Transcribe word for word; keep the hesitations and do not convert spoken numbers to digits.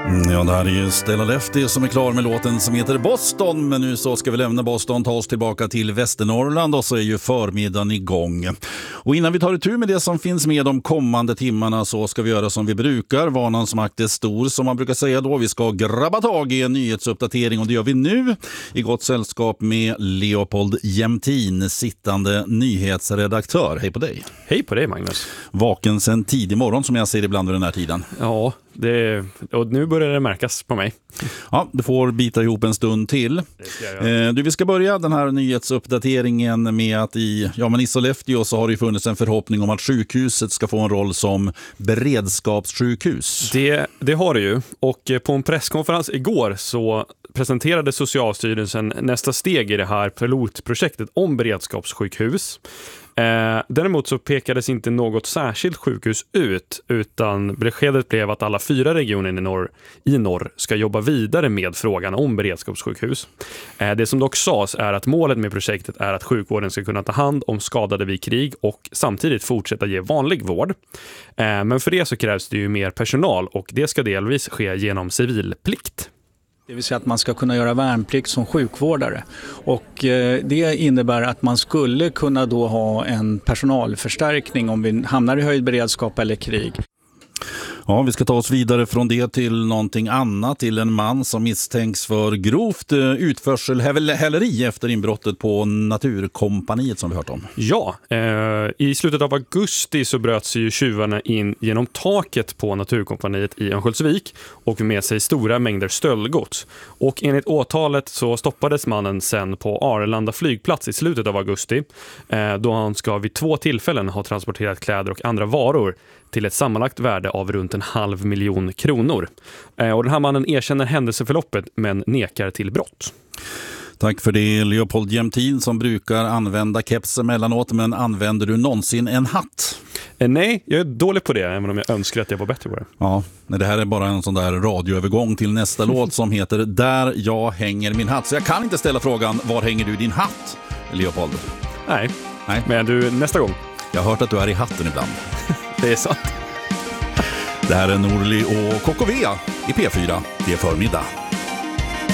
Ja, det här är ju Stella Lefty som är klar med låten som heter Boston. Men nu så ska vi lämna Boston, ta oss tillbaka till Västernorrland och så är ju förmiddagen igång. Och innan vi tar itu med det som finns med de kommande timmarna så ska vi göra som vi brukar. Vanans makt är stor som man brukar säga då. Vi ska grabba tag i en nyhetsuppdatering och det gör vi nu i gott sällskap med Leopold Jämtin, sittande nyhetsredaktör. Hej på dig. Hej på dig, Magnus. Vaken sen tidig morgon som jag ser ibland vid den här tiden. Ja, det, och nu börjar det märkas på mig. Ja, du får bita ihop en stund till. Eh, du, vi ska börja den här nyhetsuppdateringen med att i, ja, men i Sollefteå så har det funnits en förhoppning om att sjukhuset ska få en roll som beredskapssjukhus. Det, det har det ju. Och på en presskonferens igår så presenterade Socialstyrelsen nästa steg i det här pilotprojektet om beredskapssjukhus. Eh, däremot så pekades inte något särskilt sjukhus ut, utan beskedet blev att alla fyra regioner i norr, i norr ska jobba vidare med frågan om beredskapssjukhus. Eh, det som dock sades är att målet med projektet är att sjukvården ska kunna ta hand om skadade vid krig och samtidigt fortsätta ge vanlig vård. Eh, men för det så krävs det ju mer personal och det ska delvis ske genom civilplikt. Det vill säga att man ska kunna göra värnplikt som sjukvårdare. Och eh, det innebär att man skulle kunna då ha en personalförstärkning om vi hamnar i höjd beredskap eller krig. Ja, vi ska ta oss vidare från det till någonting annat, till en man som misstänks för grovt utförselhäleri efter inbrottet på Naturkompaniet som vi hört om. Ja, eh, i slutet av augusti så bröt sig ju tjuvarna in genom taket på Naturkompaniet i Örnsköldsvik och med sig stora mängder stöldgods. Och enligt åtalet så stoppades mannen sen på Arlanda flygplats i slutet av augusti eh, då han ska vid två tillfällen ha transporterat kläder och andra varor till ett sammanlagt värde av runt en halv miljon kronor. Eh, och den här mannen erkänner händelseförloppet men nekar till brott. Tack för det, Leopold Jämtin som brukar använda keps emellanåt, men använder du någonsin en hatt? Eh, nej, jag är dålig på det, även om jag önskar att jag var bättre på det. Ja, det här är bara en sån där radioövergång till nästa låt som heter Där jag hänger min hatt. Så jag kan inte ställa frågan, var hänger du din hatt, Leopold? Nej, Nej. Men du, nästa gång. Jag har hört att du är i hatten ibland. Det är sant. Det här är Norli och K K V i P fyra. Det är förmiddag.